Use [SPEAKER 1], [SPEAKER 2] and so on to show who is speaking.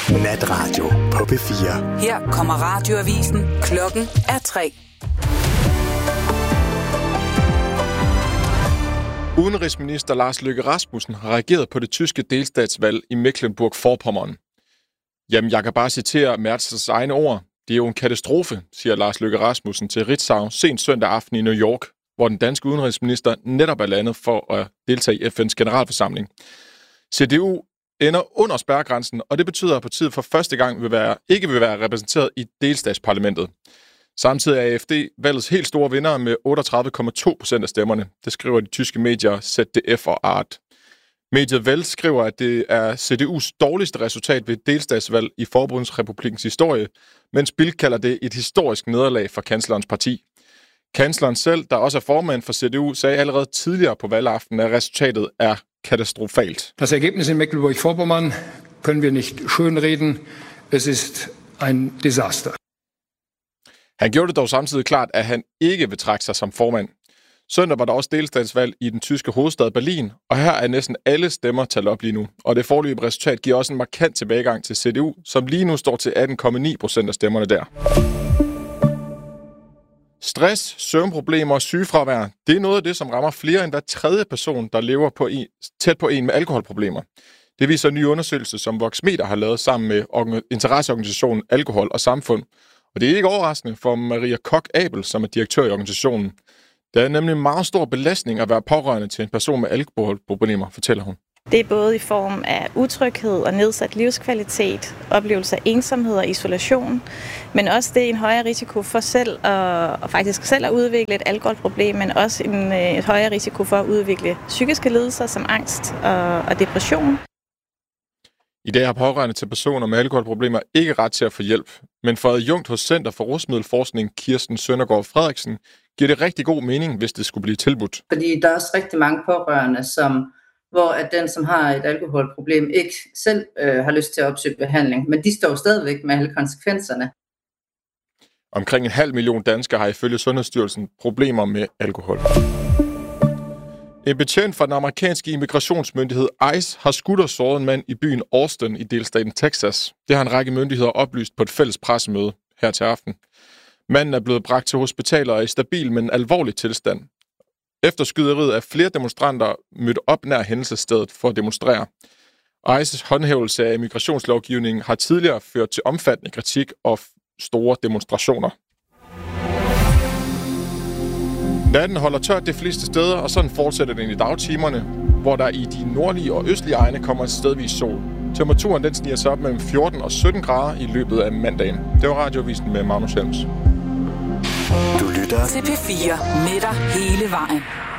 [SPEAKER 1] Natradio på P4.
[SPEAKER 2] Her kommer radioavisen. Klokken er 3.
[SPEAKER 3] Udenrigsminister Lars Løkke Rasmussen har reageret på det tyske delstatsvalg i Mecklenburg-Vorpommern. Jamen, jeg kan bare citere Merz's egne ord. Det er jo en katastrofe, siger Lars Løkke Rasmussen til Ritzau sent søndag aften i New York, hvor den danske udenrigsminister netop er landet for at deltage i FN's generalforsamling. CDU ender under spærregrænsen, og det betyder, at partiet for første gang ikke vil være repræsenteret i delstatsparlamentet. Samtidig er AfD valgets helt store vinder med 38,2% af stemmerne. Det skriver de tyske medier ZDF og Art. Mediet Welt skriver, at det er CDU's dårligste resultat ved et delstatsvalg i Forbundsrepublikkens historie, mens Bild kalder det et historisk nederlag for kanslerens parti. Kansleren selv, der også er formand for CDU, sagde allerede tidligere på valgaften, at resultatet er katastrofalt.
[SPEAKER 4] Das Ergebnis in Mecklenburg-Vorpommern können wir nicht schönreden. Es ist ein Desaster.
[SPEAKER 3] Han gjorde det dog samtidig klart, at han ikke vil trække sig som formand. Søndag var der også delstatsvalg i den tyske hovedstad Berlin, og her er næsten alle stemmer talt op lige nu. Og det foreløbige resultat giver også en markant tilbagegang til CDU, som lige nu står til 18,9% af stemmerne der. Stress, søvnproblemer og sygefravær, det er noget af det, som rammer flere end hver tredje person, der lever tæt på en med alkoholproblemer. Det viser en ny undersøgelse, som Voxmeter har lavet sammen med interesseorganisationen Alkohol og Samfund. Og det er ikke overraskende for Maria Koch-Abel, som er direktør i organisationen. Der er nemlig en meget stor belastning at være pårørende til en person med alkoholproblemer, fortæller hun.
[SPEAKER 5] Det er både i form af utryghed og nedsat livskvalitet, oplevelse af ensomhed og isolation, men også det er en højere risiko for selv at udvikle et alkoholproblem, men også et højere risiko for at udvikle psykiske lidelser som angst og depression.
[SPEAKER 3] I dag har pårørende til personer med alkoholproblemer ikke ret til at få hjælp, men for adjunkt hos Center for Rusmiddelforskning Kirsten Søndergaard Frederiksen giver det rigtig god mening, hvis det skulle blive tilbudt.
[SPEAKER 6] Fordi der er også rigtig mange pårørende, hvor at den, som har et alkoholproblem, ikke selv har lyst til at opsøge behandling, men de står stadigvæk med alle konsekvenserne.
[SPEAKER 3] Omkring 500.000 danskere har ifølge Sundhedsstyrelsen problemer med alkohol. En betjent fra den amerikanske immigrationsmyndighed ICE har skudt og såret en mand i byen Austin i delstaten Texas. Det har en række myndigheder oplyst på et fælles pressemøde her til aften. Manden er blevet bragt til hospitalet og er i stabil, men alvorlig tilstand. Efter skyderiet er flere demonstranter mødt op nær hændelsesstedet for at demonstrere. ICE's håndhævelse af immigrationslovgivningen har tidligere ført til omfattende kritik og store demonstrationer. Natten holder tørt de fleste steder, og sådan fortsætter den i dagtimerne, hvor der i de nordlige og østlige egne kommer et stedvis sol. Temperaturen den sniger sig op mellem 14 og 17 grader i løbet af mandagen. Det var radioavisen med Magnus Helms.
[SPEAKER 1] Du lytter
[SPEAKER 2] til P4 med dig hele vejen.